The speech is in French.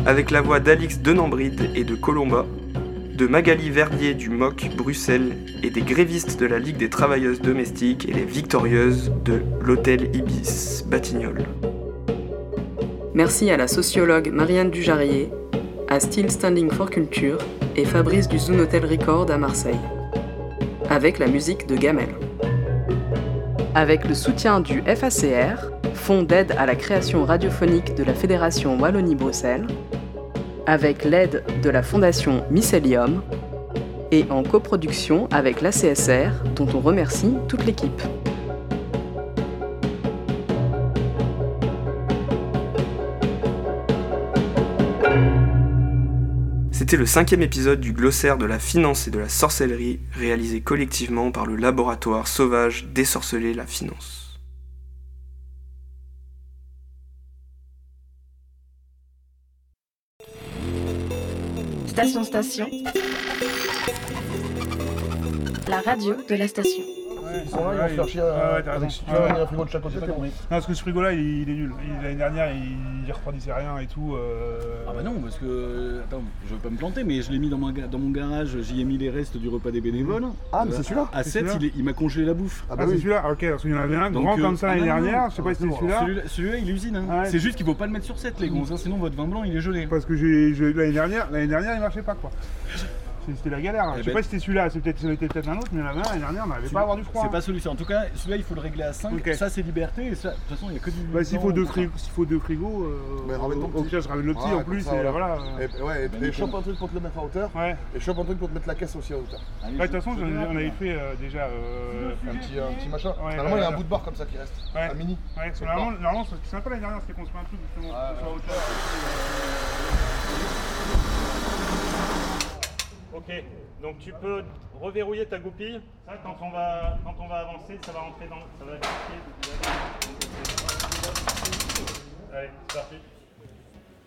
avec la voix d'Alix Denambride et de Colomba, de Magali Verdier du MOC Bruxelles et des grévistes de la Ligue des travailleuses domestiques et les victorieuses de l'hôtel Ibis Batignolles. Merci à la sociologue Marianne Dujarrier, à Still Standing for Culture et Fabrice du Zoom Hotel Record à Marseille. Avec la musique de Gamel. Avec le soutien du FACR, Fonds d'aide à la création radiophonique de la Fédération Wallonie-Bruxelles, avec l'aide de la Fondation Mycelium et en coproduction avec l'ACSR, dont on remercie toute l'équipe. C'était le 5e épisode du glossaire de la finance et de la sorcellerie, réalisé collectivement par le laboratoire sauvage Désorceler la finance. Station. La radio de la station. Ils sont là, ils vont se faire chier avec un frigo de chaque côté. Non, parce que ce frigo-là, il est nul. L'année dernière, il refroidissait rien et tout. Ah bah non, parce que... Attends, je veux pas me planter, mais je l'ai mis dans mon garage, j'y ai mis les restes du repas des bénévoles. Ah, mais c'est celui-là. À 7, il m'a congelé la bouffe. Ah bah c'est celui-là. Ok, parce qu'il y en avait un grand comme ça l'année dernière, je sais pas si c'est celui-là. Celui-là, il est usine. Hein. Ouais. C'est juste qu'il faut pas le mettre sur 7, les gonzes, sinon votre vin blanc, il est gelé. Parce que l'année dernière, il marchait pas, quoi. C'était la galère. Je sais pas si c'était celui-là, c'était peut-être un autre, mais l'année dernière, on n'arrivait pas à avoir du froid. C'est pas celui-là. En tout cas, celui-là, il faut le régler à 5. Okay. Ça, c'est liberté. Et ça, de toute façon, il n'y a que du. Bah, s'il faut deux frigos, au pire, je ramène le petit en plus. Et voilà. Et chope un truc pour te le mettre à hauteur. Ouais. Et chope un truc pour te mettre la caisse aussi à hauteur. De toute façon, on avait fait déjà. Un petit machin. Normalement, il y a un bout de barre comme ça qui reste. Un mini. Ouais, normalement, c'est un peu l'année dernière, c'était construit un truc justement à hauteur. Ok, donc tu peux reverrouiller ta goupille. Ça, quand on va avancer, ça va rentrer ça va cliquer.